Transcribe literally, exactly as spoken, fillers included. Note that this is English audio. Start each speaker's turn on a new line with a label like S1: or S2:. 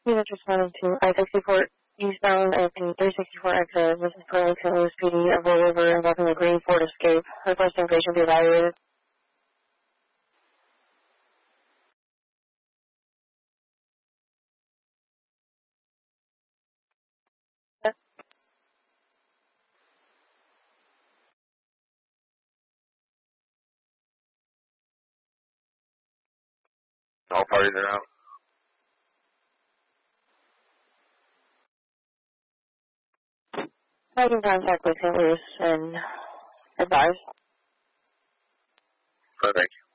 S1: Units responding to I sixty-four eastbound at the three sixty-four exit. This is Pearl Saint Louis P D, a rollover involving a green Ford Escape. Requesting patient be evaluated.
S2: All parties are out.
S1: I can contact with Saint Louis and advise.
S2: Perfect.